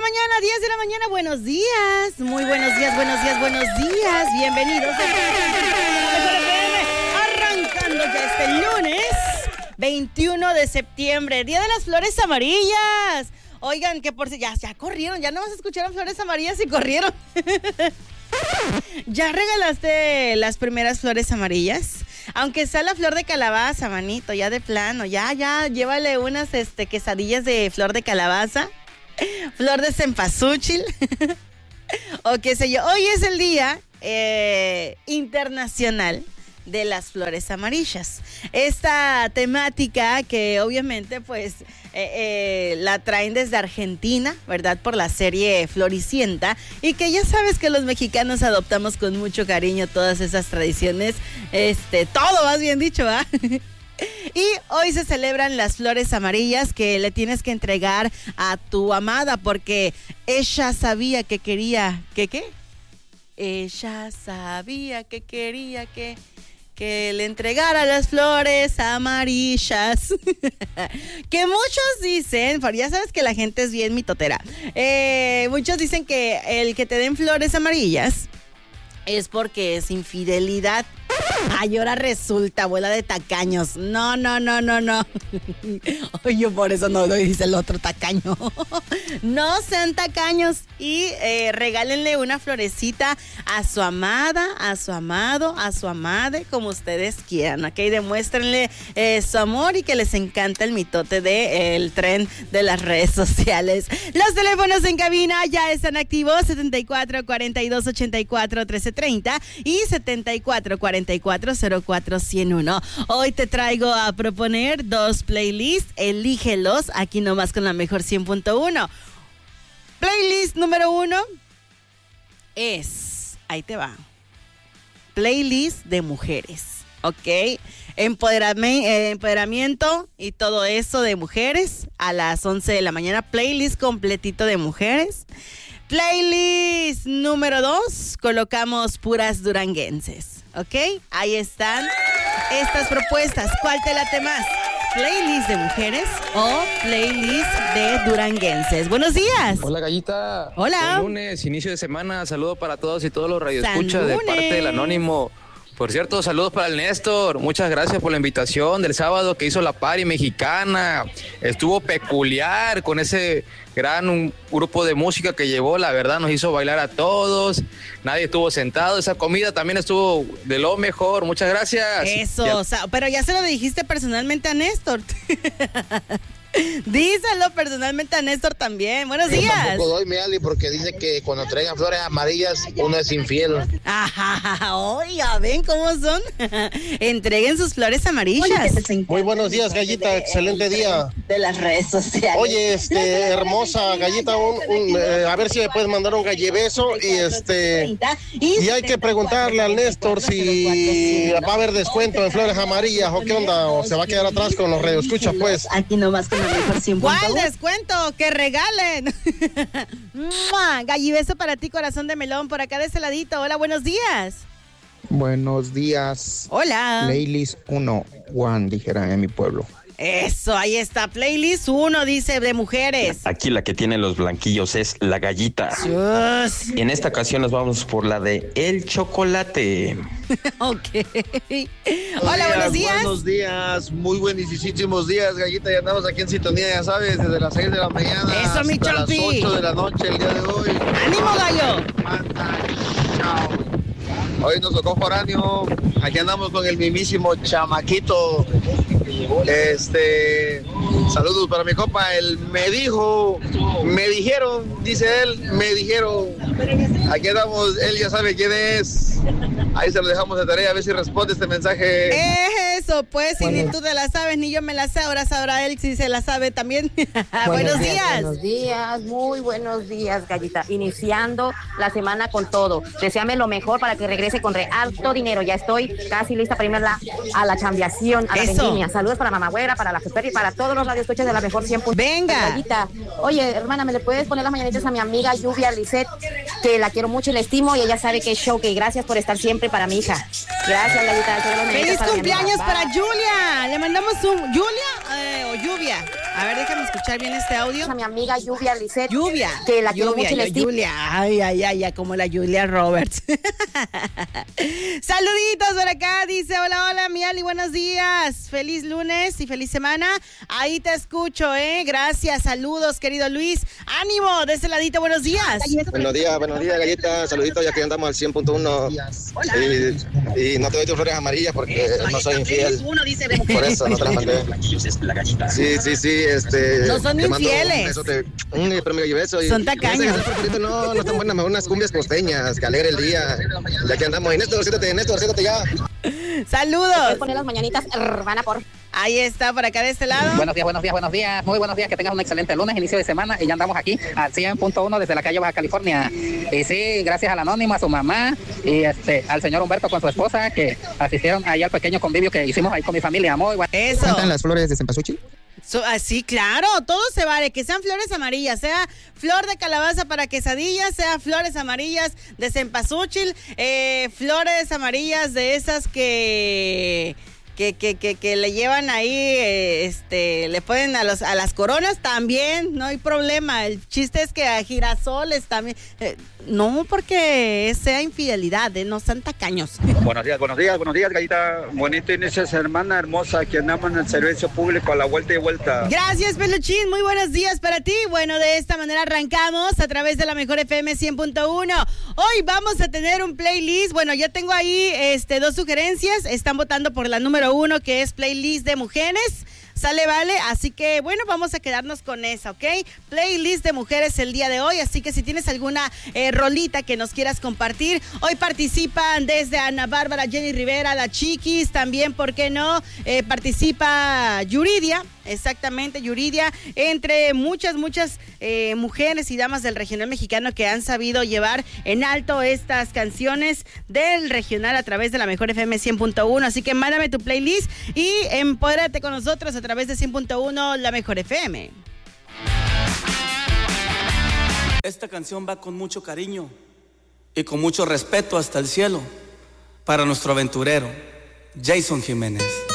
mañana, 10 de la mañana, buenos días. Muy buenos días, buenos días, buenos días. Bienvenidos arrancando ya este lunes 21 de septiembre, Día de las Flores Amarillas. Oigan, que por si ya corrieron, ya no más escucharon flores amarillas y corrieron. ¿Ya regalaste las primeras flores amarillas? Aunque sea la flor de calabaza, manito, ya de plano, ya, llévale unas quesadillas de flor de calabaza, flor de cempasúchil, o qué sé yo. Hoy es el Día Internacional de las Flores Amarillas. Esta temática que obviamente pues la traen desde Argentina, ¿verdad? Por la serie Floricienta, y que ya sabes que los mexicanos adoptamos con mucho cariño todas esas tradiciones, todo más bien dicho, ¿ah? Y hoy se celebran las flores amarillas que le tienes que entregar a tu amada porque ella sabía que quería, ¿qué? Ella sabía que quería que le entregara las flores amarillas. Que muchos dicen, ya sabes que la gente es bien mitotera, muchos dicen que el que te den flores amarillas es porque es infidelidad. Ay, ahora resulta, abuela de tacaños. No. Oye, por eso no lo dice el otro tacaño. No sean tacaños y regálenle una florecita a su amada, a su amado, a su amade, como ustedes quieran, ¿ok? Demuéstrenle su amor y que les encanta el mitote del tren de las redes sociales. Los teléfonos en cabina ya están activos, 74 42 84 1330 y 74 44 04 101. Hoy te traigo a proponer 2 playlists, elígelos aquí nomás con la mejor 100.1. Playlist número 1 es, ahí te va, playlist de mujeres, ¿ok? Empoderamiento y todo eso de mujeres a las 11 de la mañana, playlist completito de mujeres. Playlist número 2, colocamos puras duranguenses, ¿ok? Ahí están estas propuestas. ¿Cuál te late más? ¿Playlist de mujeres o playlist de duranguenses? Buenos días. Hola, Gallita. Hola. Buen lunes, inicio de semana. Saludo para todos y todos los radioescuchas de parte del Anónimo. Por cierto, saludos para el Néstor. Muchas gracias por la invitación del sábado que hizo la party mexicana. Estuvo peculiar con ese un grupo de música que llevó. La verdad, nos hizo bailar a todos. Nadie estuvo sentado. Esa comida también estuvo de lo mejor. Muchas gracias. Eso, pero ya se lo dijiste personalmente a Néstor. Díselo personalmente a Néstor también. Buenos días. Yo tampoco doy mi Ali porque dice que cuando traigan flores amarillas uno es infiel. Ajá, oiga, ven cómo son. Entreguen sus flores amarillas. Muy buenos días, Gallita, excelente día. De las redes sociales. Oye, hermosa Gallita, a ver si me puedes mandar un gallebeso y hay que preguntarle al Néstor si va a haber descuento en flores amarillas o qué onda, o se va a quedar atrás con los radioescuchas, pues. Aquí nomás con la mejor 100. ¿Cuál descuento? ¡Que regalen! Gallibeso para ti, corazón de melón, por acá de ese ladito. Hola, buenos días. Buenos días. Hola. Playlist 1, dijera en mi pueblo. Eso, ahí está, playlist 1, dice, de mujeres. Aquí la que tiene los blanquillos es la Gallita. Dios. En esta ocasión nos vamos por la de El Chocolate. Ok. Hola, buenos días. Buenos días, muy buenísimos días, Gallita. Ya andamos aquí en sintonía, ya sabes, desde las 6 de la mañana eso, mi hasta champi. las 8 de la noche el día de hoy. ¡Ánimo, gallo! Chao. Hoy nos tocó foráneo. Aquí andamos con el mismísimo chamaquito. Saludos para mi compa. Él me dijeron, dice él, me dijeron. Aquí andamos, él ya sabe quién es. Ahí se lo dejamos de tarea, a ver si responde este mensaje. Eso, pues, si ni tú te la sabes, ni yo me la sé, ahora sabrá él si se la sabe también. Buenos días. Buenos días, muy buenos días, Gallita. Iniciando la semana con todo. Deseame lo mejor para que regrese con alto dinero. Ya estoy casi lista para irme a la chambeación, a la vendimia. Saludos para Mamá Güera, para la Feferi y para todos los radioescuchas de la mejor 100. Venga. Gallita. Oye, hermana, ¿me le puedes poner las mañanitas a mi amiga Lluvia Lisette? Que la quiero mucho y la estimo y ella sabe que es show, que gracias por estar siempre para mi hija. Gracias, Gallita. ¡Feliz cumpleaños para Julia! Le mandamos un... ¿Julia? ¿O Lluvia? lluvia. A ver, déjame escuchar bien este audio. A mi amiga Lluvia Lisset. Lluvia. Que la quiero mucho y les digo. Julia. Ay, como la Julia Roberts. Saluditos por acá, dice, hola, mi Ali, buenos días. Feliz lunes y feliz semana. Ahí te escucho, Gracias, saludos, querido Luis. Ánimo, de ese ladito, buenos días. Buenos días, Gallita. Saluditos, ya que andamos al 100.1. Y no te doy tus flores amarillas porque no soy infiel. Por eso no te las mandé. Sí. No son infieles. Un beso. Son tacaños. No están buenas, mejor unas cumbias costeñas, que alegre el día. Ya que andamos. Y Néstor, siéntate ya. Saludos. Voy a poner las mañanitas, hermana, por... Ahí está, por acá de este lado. Buenos días. Muy buenos días, que tengas un excelente lunes, inicio de semana. Y ya andamos aquí al 100.1 desde la calle Baja California. Y sí, gracias al Anónimo, a su mamá y al señor Humberto con su esposa, que asistieron ahí al pequeño convivio que hicimos ahí con mi familia. Muy bueno. Eso. ¿Cantan las flores de cempasúchil? Sí, claro, todo se vale, que sean flores amarillas, sea flor de calabaza para quesadillas, sea flores amarillas de cempasúchil, flores amarillas de esas que le llevan ahí, le ponen a las coronas también, no hay problema. El chiste es que a girasoles también, no porque sea infidelidad, no sean tacaños. Buenos días, Gallita. Bonito inicio de semana, hermosa, que andamos en el servicio público a la vuelta y vuelta. Gracias, Peluchín, muy buenos días para ti. Bueno, de esta manera arrancamos a través de la Mejor FM 100.1. Hoy vamos a tener un playlist. Bueno, ya tengo ahí 2 sugerencias. Están votando por la número 1, que es playlist de mujeres. Sale, vale, así que bueno, vamos a quedarnos con esa, ¿ok? Playlist de mujeres el día de hoy, así que si tienes alguna rolita que nos quieras compartir, hoy participan desde Ana Bárbara, Jenny Rivera, La Chiquis, también, ¿por qué no? Participa Yuridia, exactamente, Yuridia, entre muchas mujeres y damas del regional mexicano que han sabido llevar en alto estas canciones del regional a través de la Mejor FM 100.1, así que mándame tu playlist y empodérate con nosotros a través de 100.1 La Mejor FM. Esta canción va con mucho cariño y con mucho respeto hasta el cielo para nuestro aventurero, Jason Jiménez.